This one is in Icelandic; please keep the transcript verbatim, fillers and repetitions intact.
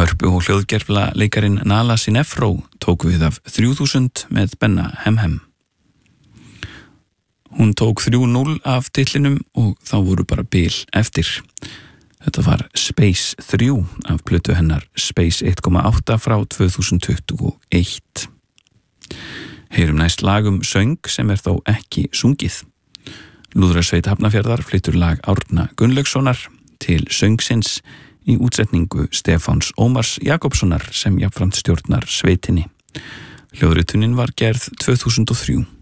Hörpu og hljóðgerfla leikarin Nala Sinefro tók við af þrjú þúsund með Benna Hem Hem. Hún tók þrjú núll af titlinum og þá voru bara bil eftir. Þetta var Space þrjú af plötu hennar Space eitt komma átta frá tvö þúsund tuttugu og eitt. Heyrum næst lag um söng sem er þó ekki sungið. Lúðrasveit Hafnarfjarðar flytur lag Árna Gunnlaugssonar til söngsins í útsetningu Stefáns Ómars Jakobssonar sem jafnframt stjórnar sveitinni. Hljóðritunin var gerð tvö þúsund og þrjú.